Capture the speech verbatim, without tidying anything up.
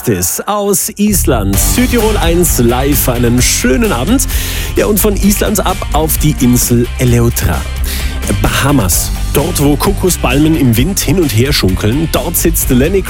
Bestes aus Island. Südtirol eins live, einen schönen Abend. Ja, und von Island ab auf die Insel Eleuthera. Bahamas. Dort, wo Kokospalmen im Wind hin und her schunkeln, dort sitzt Lenny